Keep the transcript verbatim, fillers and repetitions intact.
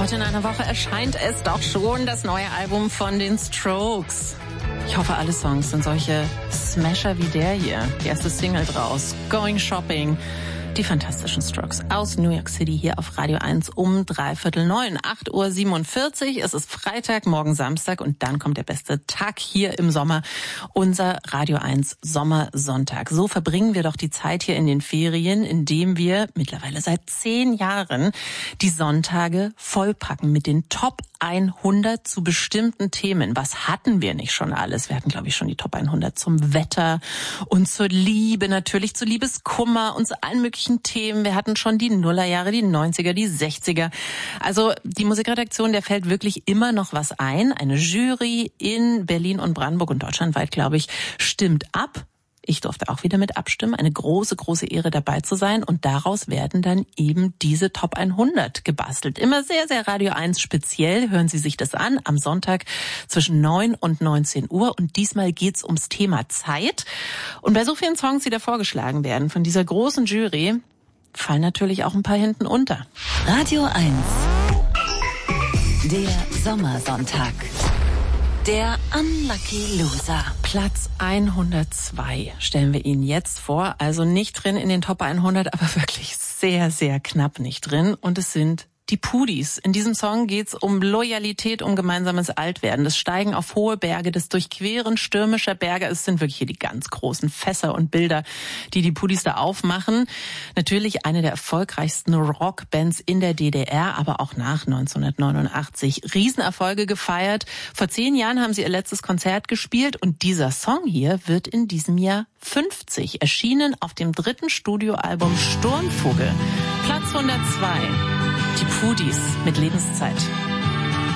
Heute in einer Woche erscheint es doch schon, das neue Album von den Strokes. Ich hoffe, alle Songs sind solche Smasher wie der hier. Die erste Single draus, Going Shopping. Die fantastischen Strokes aus New York City hier auf Radio eins um dreiviertel neun, acht Uhr siebenundvierzig. Es ist Freitag, morgen Samstag und dann kommt der beste Tag hier im Sommer, unser Radio eins Sommersonntag. So verbringen wir doch die Zeit hier in den Ferien, indem wir mittlerweile seit zehn Jahren die Sonntage vollpacken mit den Top hundert zu bestimmten Themen. Was hatten wir nicht schon alles? Wir hatten, glaube ich, schon die Top hundert zum Wetter und zur Liebe, natürlich zu Liebeskummer und zu allen möglichen Themen. Wir hatten schon die Nullerjahre, die neunziger, die sechziger. Also die Musikredaktion, der fällt wirklich immer noch was ein. Eine Jury in Berlin und Brandenburg und deutschlandweit, glaube ich, stimmt ab. Ich durfte auch wieder mit abstimmen. Eine große, große Ehre dabei zu sein. Und daraus werden dann eben diese Top hundert gebastelt. Immer sehr, sehr Radio eins speziell. Hören Sie sich das an am Sonntag zwischen neun und neunzehn Uhr. Und diesmal geht's ums Thema Zeit. Und bei so vielen Songs, die da vorgeschlagen werden von dieser großen Jury, fallen natürlich auch ein paar hinten unter. Radio eins. Der Sommersonntag. Der Unlucky Loser. Platz hundertzwei stellen wir Ihnen jetzt vor. Also nicht drin in den Top hundert, aber wirklich sehr, sehr knapp nicht drin. Und es sind die Pudis. In diesem Song geht's um Loyalität, um gemeinsames Altwerden. Das Steigen auf hohe Berge, das Durchqueren stürmischer Berge. Es sind wirklich hier die ganz großen Fässer und Bilder, die die Pudis da aufmachen. Natürlich eine der erfolgreichsten Rockbands in der D D R, aber auch nach neunzehnhundertneunundachtzig. Riesenerfolge gefeiert. Vor zehn Jahren haben sie ihr letztes Konzert gespielt und dieser Song hier wird in diesem Jahr fünfzig. Erschienen auf dem dritten Studioalbum Sturmvogel. Platz hundertzwei. Die Pudis mit Lebenszeit.